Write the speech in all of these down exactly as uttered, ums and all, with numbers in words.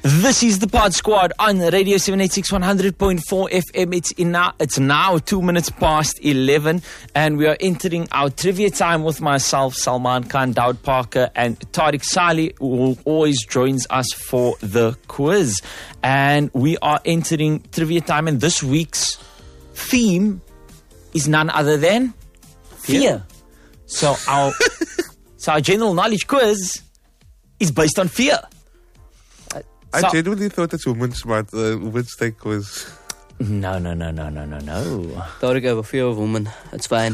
This is the Pod Squad on Radio seven eighty-six one hundred point four F M. It's in now, it's now two minutes past eleven, and we are entering our trivia time with myself, Salman Khan, Daud Parker, and Tariq Saleh, who always joins us for the quiz. And we are entering trivia time, and this week's theme is none other than fear. Yeah. So our so our general knowledge quiz is based on fear. I So- genuinely thought it's Women's Month, uh, Women's Day quiz. No, no, no, no, no, no, no. Tariq, I have a fear of women. It's fine.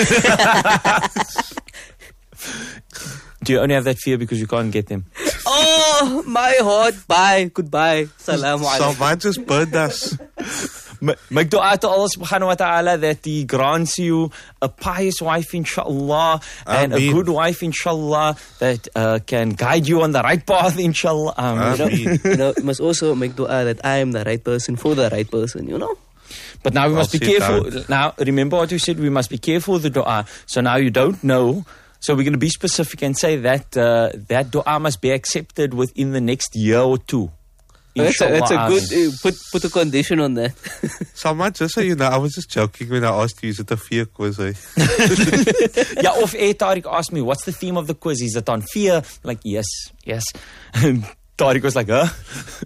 Do you only have that fear because you can't get them? Oh, my heart. Bye. Goodbye. Salamu alaikum. Salman just burned us. Make dua to Allah subhanahu wa ta'ala that He grants you a pious wife, inshallah, and a Ameen. good wife, inshallah, that uh, can guide you on the right path, inshallah. Um, Ameen. you know? You know, you must also make dua that I am the right person for the right person, you know? But now we must I'll be sit careful. down. Now, remember what we said, we must be careful with the dua. So now you don't know. So we're going to be specific and say that uh, that dua must be accepted within the next year or two. That's a, that's a Inshallah. good, uh, put, put a condition on that. Salman, just so you know, I was just joking when I asked you, is it a fear quiz? Eh? Yeah, off air, Tariq asked me, what's the theme of the quiz? Is it on fear? Like, yes, yes. And Tariq was like, huh?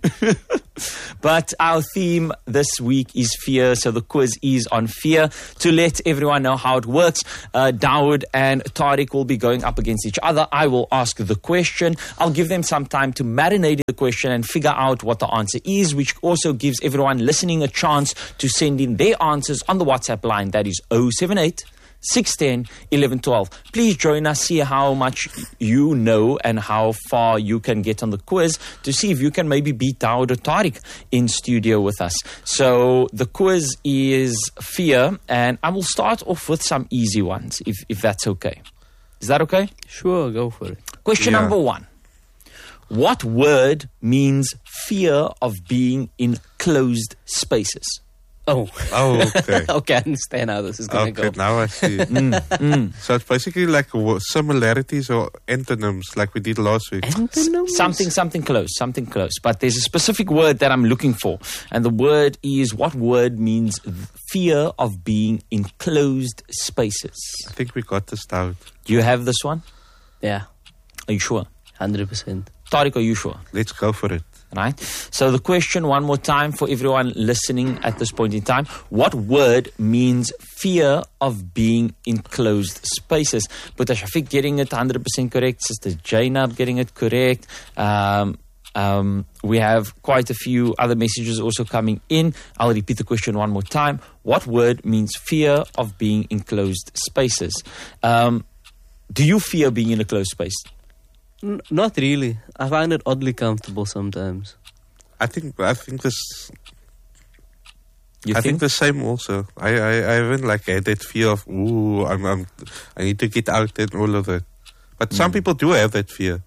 But our theme this week is fear, so the quiz is on fear. To let everyone know how it works, uh, Dawood and Tariq will be going up against each other. I will ask the question. I'll give them some time to marinate in the question and figure out what the answer is, which also gives everyone listening a chance to send in their answers on the WhatsApp line. That is oh seven eight, six one zero, one one one two. Please join us, see how much you know and how far you can get on the quiz to see if you can maybe beat Dawood or Tariq in studio with us. So the quiz is fear, and I will start off with some easy ones, if, if that's okay. Is that okay? Sure, go for it. Question Yeah. number one. What word means fear of being in closed spaces? Oh. Oh, okay. Okay, I understand how this is going to Okay, go. now I see. So it's basically like wo- similarities or antonyms like we did last week. Antonyms? Something, something close, something close. But there's a specific word that I'm looking for. And the word is, what word means fear of being in closed spaces? I think we got this down. Do you have this one? Yeah, Are you sure? one hundred percent. Tariq, are you sure? Let's go for it. Right? So the question one more time for everyone listening at this point in time. What word means fear of being in closed spaces? But Shafiq getting it one hundred percent correct. Sister Jainab getting it correct. Um, um, we have quite a few other messages also coming in. I'll repeat the question one more time. What word means fear of being in closed spaces? Um, do you fear being in a closed space? N- not really. I find it oddly comfortable sometimes. I think I think this. You I think? think the same also. I, I, I haven't like had that fear of ooh I'm, I'm I need to get out and all of that. But some people do have that fear.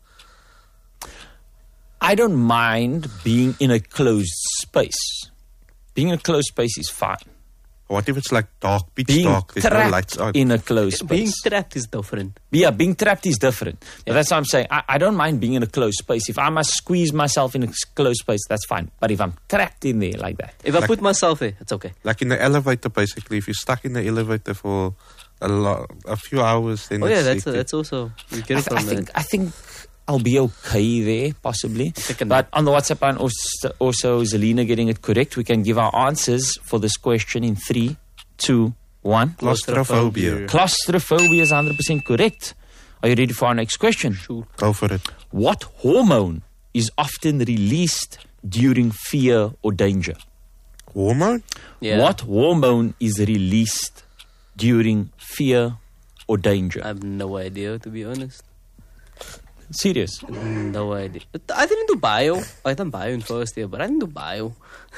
I don't mind being in a closed space. Being in a closed space is fine. What if it's like dark, pitch Being dark, there's no trapped lights on? in a closed Being space. trapped is different. Yeah, being trapped is different. But that's what I'm saying. I, I don't mind being in a closed space. If I must squeeze myself in a s- closed space, that's fine. But if I'm trapped in there like that, If I Like- put myself there, it's okay. Like in the elevator, basically. If you're stuck in the elevator for a lot, a few hours, then Oh yeah, it's, that's it- that's also you I, get it th- from I think that. I think I'll be okay there, possibly. Second. But on the WhatsApp line, also, also Zelina getting it correct. We can give our answers for this question in three, two, one. claustrophobia. Claustrophobia is one hundred percent correct. Are you ready for our next question? Sure. Go for it. What hormone is often released during fear or danger? Hormone? Yeah. What hormone is released during fear or danger? I have no idea, to be honest. Serious? No idea. I didn't do bio. I done bio in first year, but I didn't do bio.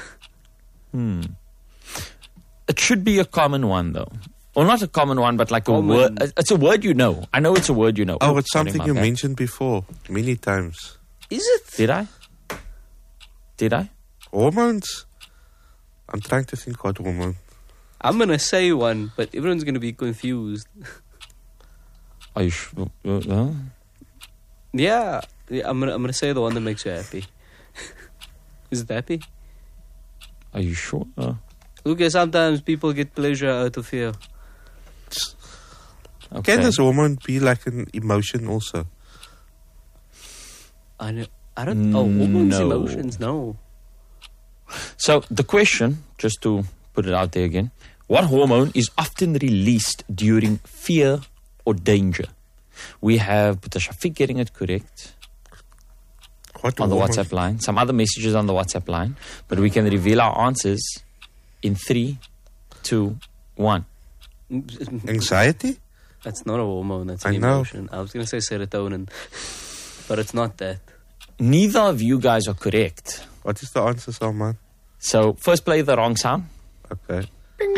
It should be a common one, though. Or not a common one, but like a Common. word. It's a word you know. I know it's a word you know. Oh, Ooh, it's sorry, something my you bad. mentioned before, many times. Is it? Did I? Did I? Hormones? I'm trying to think what hormone. I'm gonna say one, but everyone's gonna be confused. Are you sure? Uh, uh? Yeah, yeah I'm gonna I'm gonna say the one that makes you happy. Is it happy? Are you sure? Uh, Okay, sometimes people get pleasure out of fear. okay. Can this hormone be like an emotion also? I know. I don't. Oh, hormones, No. emotions. No. So the question, just to put it out there again, what hormone is often released during fear or danger? We have Buta Shafiq getting it correct What on the hormone? WhatsApp line. Some other messages on the WhatsApp line. But we can reveal our answers in three, two, one. Anxiety? That's not a hormone. That's an I know. emotion. I was going to say serotonin, but it's not that. Neither of you guys are correct. What is the answer, Salman? So first play the wrong sound. Okay.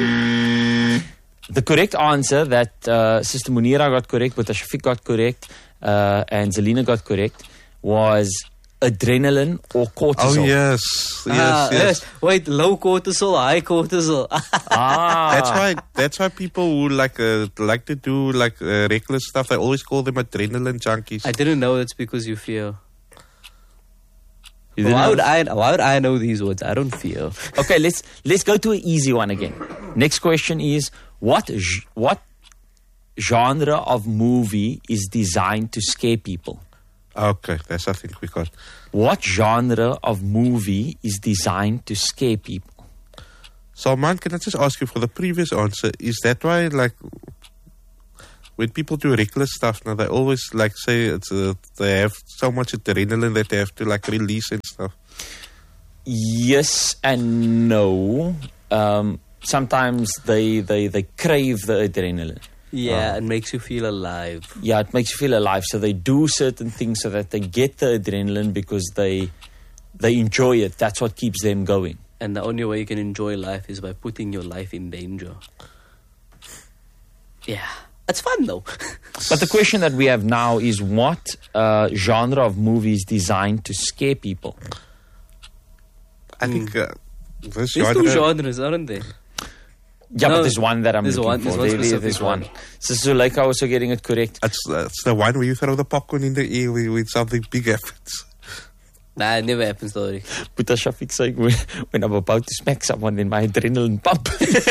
The correct answer that uh, Sister Munira got correct, Buta Shafiq got correct, uh, and Zelina got correct was adrenaline or cortisol. Oh, yes. Yes, Ah, yes. Wait, low cortisol, high cortisol. Ah. That's why. That's why people who like uh, like to do like uh, reckless stuff. They always call them adrenaline junkies. I didn't know it's because you fear. You didn't Why know? would I? Why would I know these words? I don't fear. Okay, let's let's go to an easy one again. Next question is what g- what genre of movie is designed to scare people? Okay, that's I think we got. What genre of movie is designed to scare people? Salman, can I just ask you for the previous answer? Is that why like when people do reckless stuff now, they always like say it's uh, they have so much adrenaline that they have to like release and stuff. Yes and no. Um, sometimes they, they, they crave the adrenaline. Yeah, it makes you feel alive. Yeah, it makes you feel alive. So they do certain things so that they get the adrenaline because they they enjoy it. That's what keeps them going. And the only way you can enjoy life is by putting your life in danger. Yeah. It's fun though. But the question that we have now is what uh, genre of movie is designed to scare people? I think uh, this There's two genre, genres, aren't there? Yeah, No, but there's one that I'm there's looking one- for. there's one There- specific there's one. one. Sister Zuleika also getting it correct. it's, uh, it's the one where you throw the popcorn in the air with, with something big happens. Nah, it never happens, sorry. Buta Shafiq saying when, when I'm about to smack someone, then my adrenaline pump.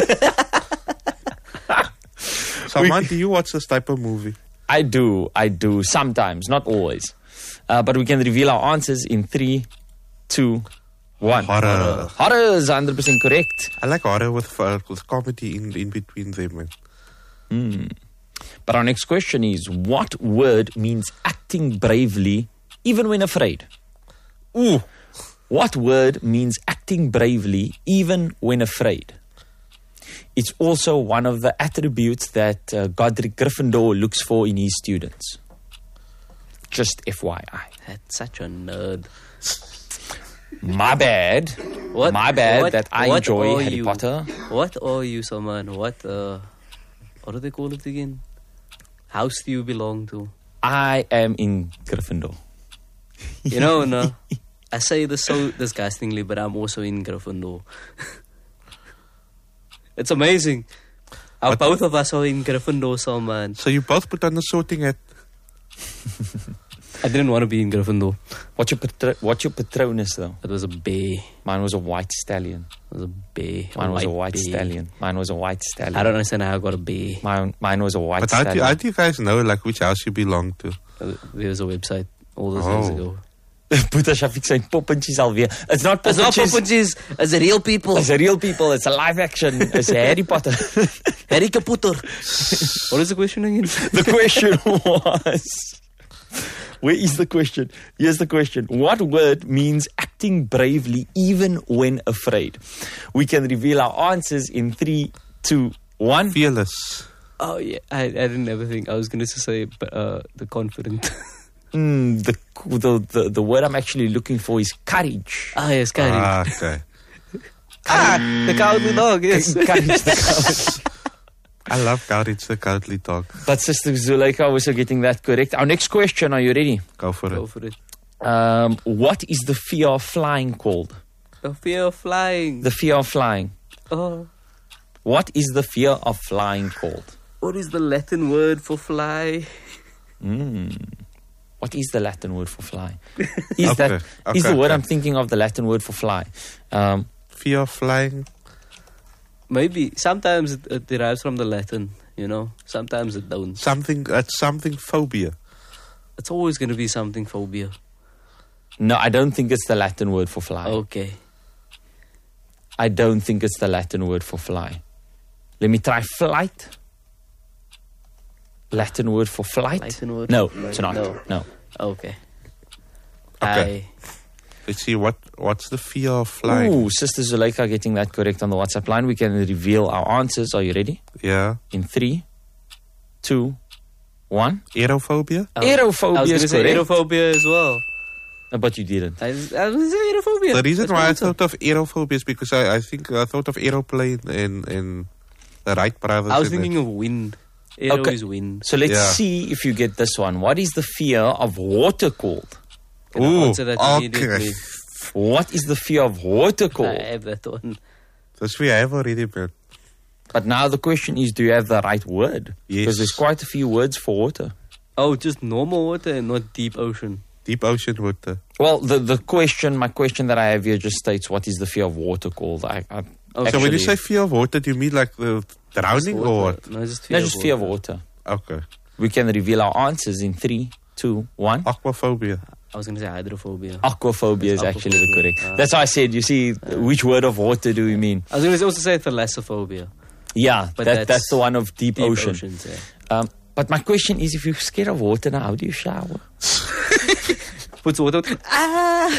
Salman, do you watch this type of movie? I do, I do, sometimes, not always. Uh, but we can reveal our answers in three, two, one. Horror. Horror is one hundred percent correct. I like horror with uh, with comedy in in between them. Man. But our next question is, what word means acting bravely even when afraid? Ooh, What word means acting bravely even when afraid? It's also one of the attributes that uh, Godric Gryffindor looks for in his students. Just F Y I. That's such a nerd. My bad. What- My bad what- that I what enjoy are Harry you? Potter. What are you, someone? What, uh, what do they call it again? House do you belong to? I am in Gryffindor. You know, no. I say this so disgustingly, but I'm also in Gryffindor. It's amazing. How What- both of us are in Gryffindor, so man. so you both put on the sorting hat. I didn't want to be in Gryffindor. What's your, patro- what's your Patronus though? It was a bear. Mine was a white stallion. It was a bear. Mine was a white bear. stallion. Mine was a white stallion. I don't understand how I got a bear. Mine, mine was a white But how do, stallion. how do you guys know like which house you belong to? Uh, There was a website all those years Oh. ago. Buta Shafiq saying poppentjies alweer. It's not It's not poppentjies. Poppentjies. It's real people. It's a real people. It's a live action. It's a Harry Potter. Harry Potter. What is the question again? The question was, where is the question? Here's the question. What word means acting bravely even when afraid? We can reveal our answers in three, two, one. Fearless. Oh yeah, I, I didn't ever think I was going to say uh, the confident. Mm, the, the the the word I'm actually looking for is courage. Ah yes, courage. Ah, okay. Ah, the cowardly dog. Yes. Courage the coward. I love Courage the Cowardly Dog. But Sister Zuleika also getting that correct. Our next question. Are you ready? Go for Go it. for it. Um, what is the fear of flying called? The fear of flying. The fear of flying. Oh, What is the fear of flying called? what is the Latin word for fly? Mm. What is the Latin word for fly? Is Okay, that okay, is the word okay. I'm thinking of the Latin word for fly? Um, Fear of flying. Maybe sometimes it, it derives from the Latin, you know. Sometimes it don't. Something, it's something phobia. It's always going to be something phobia. no, I don't think it's the Latin word for fly. Okay. I don't think it's the Latin word for fly. Let me try flight. Latin word for flight? Latin word no, for it's flight. not. No. No. Okay. Okay. Let's see, what what's the fear of flying? Ooh, Sister Zuleika getting that correct on the WhatsApp line. We can reveal our answers. Are you ready? Yeah. In three, two, one. Aerophobia? I, Aerophobia I was going is to say correct. aerophobia as well. No, but you didn't. I, was- I was going to say aerophobia. The reason That's why I what thought of aerophobia is because I, I think I thought of aeroplane and, and the Wright brothers. I was and thinking of wind. Aero Okay. is wind. So let's Yeah. see if you get this one. What is the fear of water called? Can I Ooh, answer that okay. immediately? What is the fear of water I called? have that one. That's we have already, man. But now the question is, do you have the right word? Yes. Because there's quite a few words for water. Oh, just normal water and not deep ocean. Deep ocean water. Well, the, the question, my question that I have here just states, what is the fear of water called? I, I Oh, So when you actually- say fear of water, do you mean like the drowning Just or water. what? No, just fear No, of just fear of water. water. Okay. We can reveal our answers in three, two, one. Aquaphobia. I was going to say hydrophobia. Aquaphobia is It's actually the aquaphobia. correct. Ah. That's why I said, you see, which word of water do we mean? I was going to also say thalassophobia. Yeah, But that, that's that's the one of deep, Deep ocean. oceans, yeah. Um, but my question is, if you're scared of water now, how do you shower? Puts water. Ah!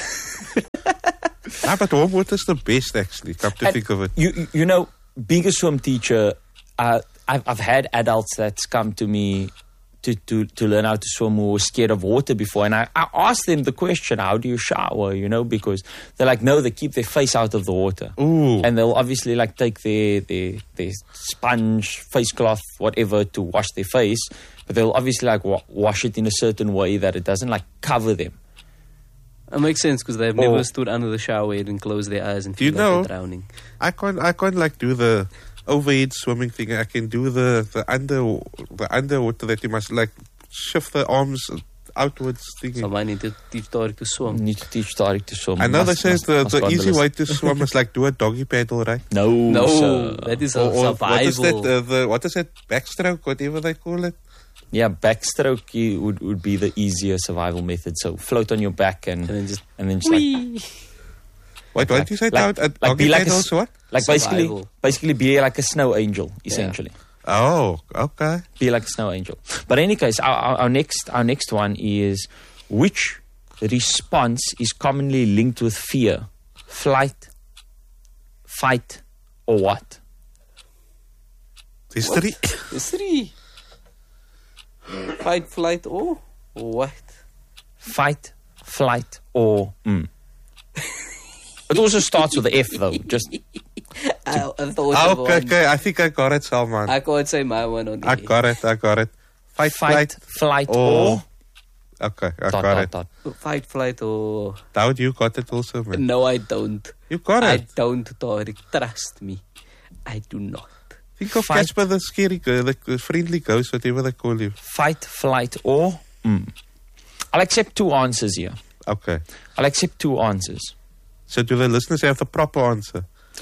Ah, but warm water is the best actually, come to And think of it. You, you- you know, being a swim teacher, uh, I've, I've had adults that's come to me to, to, to learn how to swim who were scared of water before. And I, I asked them the question, how do you shower? You know, because they're like, no, they keep their face out of the water. Ooh. And they'll obviously like take their, their, their sponge, face cloth, whatever to wash their face. But they'll obviously like wa- wash it in a certain way that it doesn't like cover them. It makes sense because they've Or- never stood under the shower head and closed their eyes and Do you feel like know- they're drowning. I can't I can't like do the overhead swimming thing. I can do the, the under the underwater that you must like shift the arms outwards thing. So I need to teach Tariq to You swim. need to teach Tariq to swim. I know they Must- say must- the, must the go on easy list. way to swim is like do a doggy paddle, right? No, No, sir. that is Or, a or what is that? survival. Uh, the what is that? Backstroke, whatever they call it. Yeah, backstroke you- would, would be the easier survival method. So float on your back and and then just and then just like wee. Wait, what did you say? like- Like, like doggy be like a paddle, s- what? like basically Survival. basically be like a snow angel essentially. Oh, okay. Be like a snow angel. But in any case, our, our, our next our next one is which response is commonly linked with fear? Flight, fight, or what? There's three. There's three. Fight, flight, or what? Fight, flight, or mm. It also starts with the F though. Just I, I thought Ah, of okay, one. okay. I think I got it, Salman. I, I can't say my one on the got it. I got it. Fight, fight, flight. flight, or Okay, I dot, got dot, it. dot. Fight, flight, or Daud, you got it also, man. no, I don't. You got I it. don't, Tariq. Trust me, I do not. Think of Fight. Casper the scary, go- the the friendly ghost, whatever they call you. Fight, flight, or mm. I'll accept two answers here. Okay. I'll accept two answers. So do the listeners have the proper answer?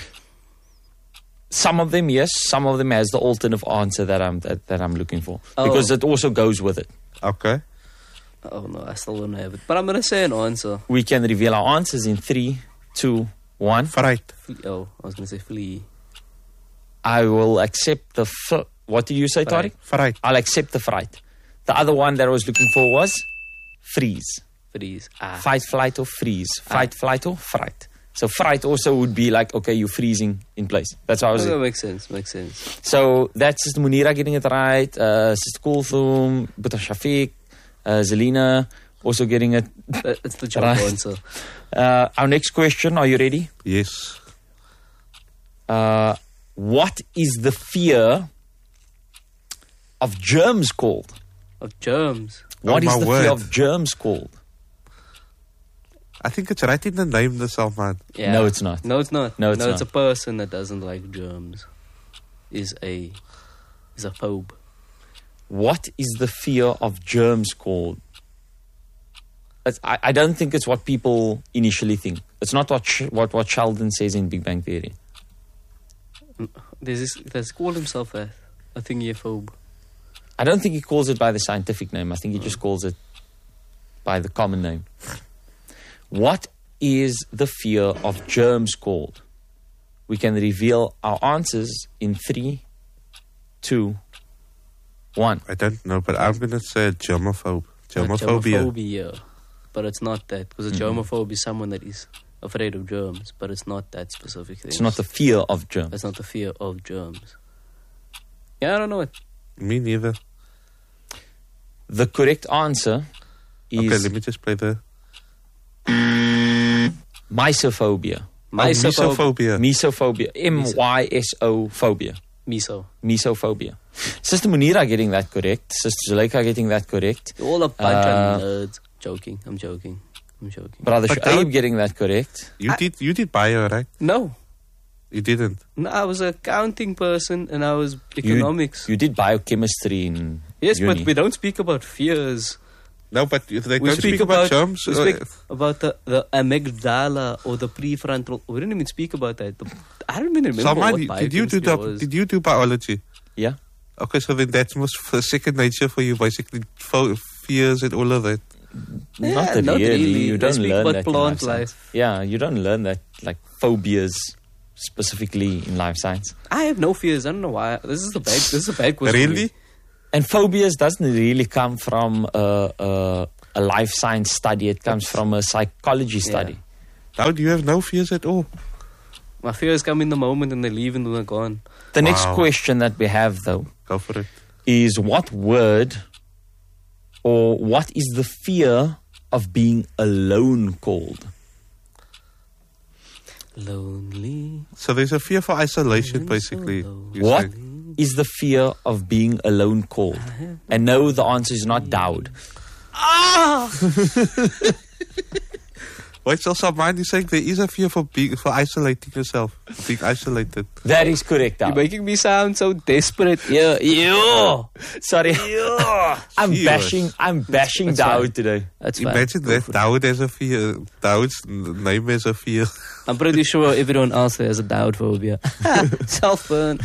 Some of them, yes. Some of them has the alternative answer that I'm that, that I'm looking for Oh. because it also goes with it. Okay. Oh no, I still don't have it. But I'm gonna say an answer. We can reveal our answers in three, two, one. Fright. Fle- oh, I was gonna say flee. I will accept the. Fl- what did you say, Tariq? Fright. Fright. I'll accept the fright. The other one that I was looking for was freeze. Freeze. Ah. Fight, flight, or freeze. Fight, flight, or fright. So fright also would be like, okay, you're freezing in place. That's how I was. Oh, that makes sense. Makes sense. So that's Sister Munira getting it right. Uh, Sister Kulthum, Buta Shafiq, uh, Zelina also getting it. That- That's the job Right. answer. Uh, our next question, are you ready? Yes. Uh, what is the fear of germs called? Of germs. What Oh, is my the word. fear of germs called? I think it's right in the name, the Salman. Yeah. No, it's not. No, it's not. No, it's no, it's not. a person that doesn't like germs. Is a is a phobe. What is the fear of germs called? It's, I, I don't think it's what people initially think. It's not what Sh- what what Sheldon says in Big Bang Theory. There's this, there's called himself a, a thingiophobe. I don't think he calls it by the scientific name. I think he just calls it by the common name. What is the fear of germs called? We can reveal our answers in three, two, one. I don't know, but I'm going to say germaphobe. Germophobia. Germophobia. But it's not that. Because a Mm-hmm. germaphobe is someone that is afraid of germs. But it's not that specific thing. It's not the fear of germs. It's not the fear of germs. Yeah, I don't know it. Me neither. The correct answer Okay, is let me just play the... mysophobia. Oh, Mysophobia. mesophobia. Mesophobia. M Y S O phobia. Miso. Mesophobia. Sister Munira getting that correct. Sister Zuleika getting that correct. You're all a bunch Uh, of nerds. Joking. I'm joking. I'm joking. Brother But Shoaib don't- getting that correct. You I- did you did bio, right? No. You didn't. No, I was a accounting person and I was You- economics. You did biochemistry in yes, uni. but we don't speak about fears. No, but you- they We don't speak, about, germs. We uh, speak about the, the amygdala or the prefrontal. We didn't even speak about that. The, I don't even remember Salman, what did you do biochemistry the, was. did you do biology? Yeah. Okay, so then that's most f- second nature for you, basically fo- fears and all of that. Yeah, not, not really. really. You They don't speak learn about that in plant life science. life. Yeah, you don't learn that like phobias specifically in life science. I have no fears. I don't know why. This is the bad. This is a bad question. Really? And phobias doesn't really come from a, a, a life science study. It comes from a psychology study. Now, do you have no fears at all? My fears come in the moment and they leave and they're gone. The next Wow. question that we have, though, Go for it. is what word or what is the fear of being alone called? Lonely. So there's a fear for isolation, Mm, basically. so you're What saying. is the fear of being alone called? And no, the answer is not Dowd. Wait, so Salman, you're saying there is a fear for being for isolating yourself, being isolated. That is correct, You're Dowd. making me sound so desperate. Yeah, yeah. Sorry. I'm Serious. bashing I'm bashing That's Dowd fine. today. That's fine. Imagine Go that for it. Dawood has a fear. Dawood's n- name has a fear. I'm pretty sure everyone else has a doubt phobia. Self burn.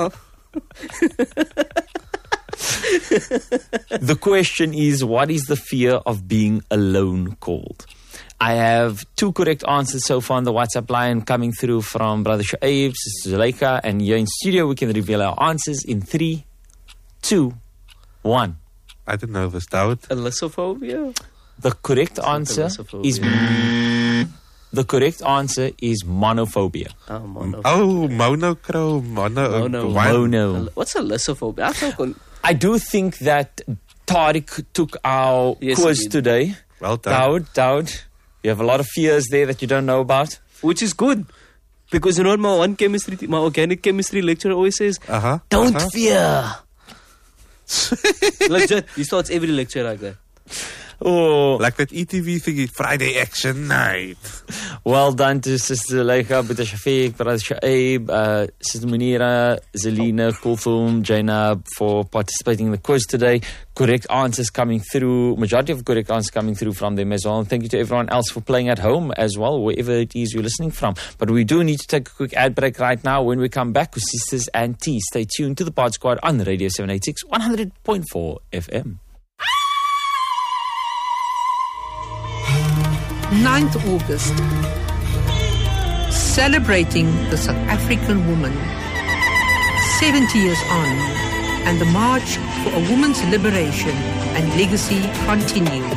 The question is, what is the fear of being alone called? I have two correct answers so far on the WhatsApp line coming through from Brother Shoaib, Sister Zuleika, and here in studio we can reveal our answers in three, two, one. I don't know this Dawood. Alyssophobia? The correct not answer alyssophobia. is the correct answer is monophobia. Oh, mono. Oh, monochrome, mono, Mono. one- Mono. Al- What's alyssophobia? I feel con- I do think that Tariq took our Yes, he quiz did. today. Well done. Dowd, Dowd, you have a lot of fears there that you don't know about. Which is good. Because you know what my one chemistry, my organic chemistry lecturer always says? Uh huh. Don't uh-huh. fear. Legit. He starts every lecture like that. Oh, Like that E T V thingy, Friday action night. well done to Sister Zuleika, Brother Shafiq, Brother Shoaib, uh, Sister Munira, Zelina, Kulthum, Jainab for participating in the quiz today. Correct answers coming through, majority of correct answers coming through from them as well. And thank you to everyone else for playing at home as well, wherever it is you're listening from. But we do need to take a quick ad break right now. When we come back with Sisters and Tea, stay tuned to the Pod Squad on the Radio seven eighty-six, one hundred point four F M. ninth August, celebrating the South African woman, seventy years on, and the March for a Woman's Liberation and Legacy continues.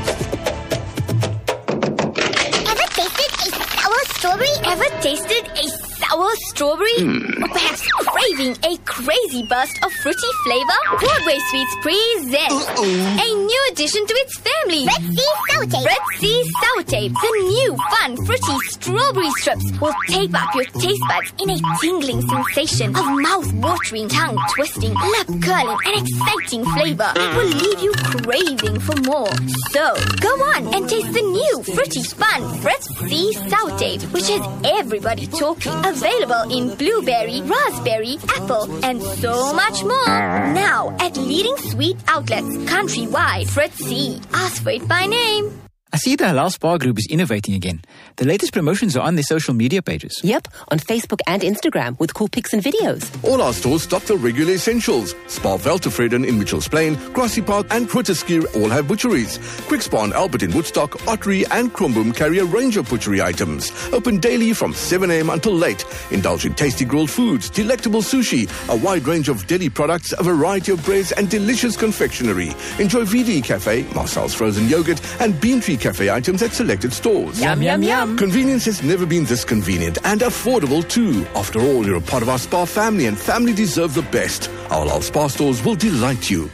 Ever tasted a sour strawberry? Ever tasted a sour strawberry? Or perhaps craving a crazy burst of fruity flavor? Broadway Sweets presents a new addition to its family. Red Sea Sour Tape. Red Sea Sour Tape. The new fun fruity strawberry strips will tape up your taste buds in a tingling sensation of mouth-watering, tongue-twisting, lip-curling, and exciting flavor. It will leave you craving for more. So, go on and taste the new fruity fun Red Sea Sour Tape, which has everybody talking. Available in blueberry, raspberry, apple, and so much more. Now at leading sweet outlets countrywide. Fritz C. Ask for it by name. I see the Halal Spa Group is innovating again. The latest promotions are on their social media pages. Yep, on Facebook and Instagram with cool pics and videos. All our stores stock the regular essentials. Spa Veltevreden in Mitchells Plain, Grassy Park and Proteskier all have butcheries. Quick Spa and Albert in Woodstock, Ottery and Kromboom carry a range of butchery items. Open daily from seven a.m. until late. Indulge in tasty grilled foods, delectable sushi, a wide range of deli products, a variety of breads and delicious confectionery. Enjoy V D Cafe, Marcel's frozen yogurt and Bean Tree Cafe items at selected stores. Yum, yum, yum. Convenience has never been this convenient and affordable too. After all, you're a part of our spa family and family deserve the best. Our Halal Spa stores will delight you.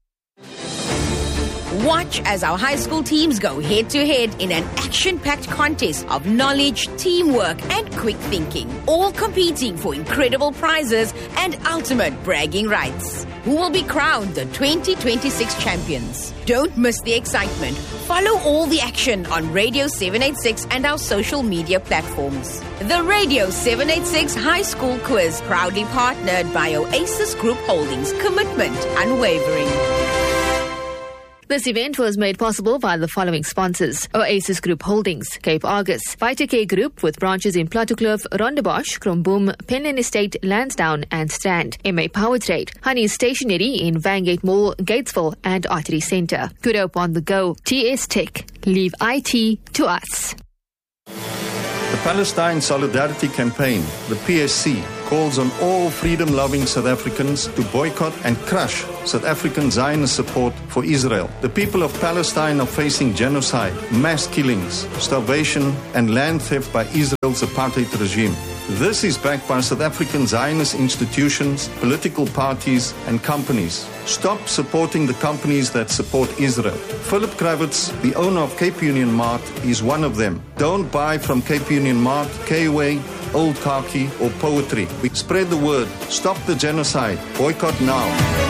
Watch as our high school teams go head-to-head in an action-packed contest of knowledge, teamwork and quick thinking. All competing for incredible prizes and ultimate bragging rights. Who will be crowned the twenty twenty-six champions? Don't miss the excitement. Follow all the action on Radio seven eighty-six and our social media platforms. The Radio seven eighty-six High School Quiz, proudly partnered by Oasis Group Holdings. Commitment unwavering. This event was made possible by the following sponsors: Oasis Group Holdings, Cape Argus, Vitacare Group with branches in Plattekloof, Rondebosch, Kromboom, Penland Estate, Lansdowne and Strand, M A Power Trade, Honey Stationery in Vangate Mall, Gatesville and Artery Centre, Good Hope on the Go, T S Tech, leave I T to us. The Palestine Solidarity Campaign, the P S C, calls on all freedom-loving South Africans to boycott and crush South African Zionist support for Israel. The people of Palestine are facing genocide, mass killings, starvation, and land theft by Israel's apartheid regime. This is backed by South African Zionist institutions, political parties, and companies. Stop supporting the companies that support Israel. Philip Kravitz, the owner of Cape Union Mart, is one of them. Don't buy from Cape Union Mart, K-Way, Old Khaki, or Poetry. We spread the word. Stop the genocide. Boycott now.